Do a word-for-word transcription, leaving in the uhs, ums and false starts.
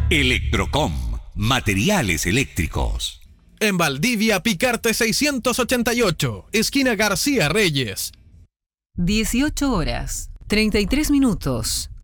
Electrocom, materiales eléctricos. En Valdivia, Picarte seiscientos ochenta y ocho, esquina García Reyes. dieciocho horas, treinta y tres minutos.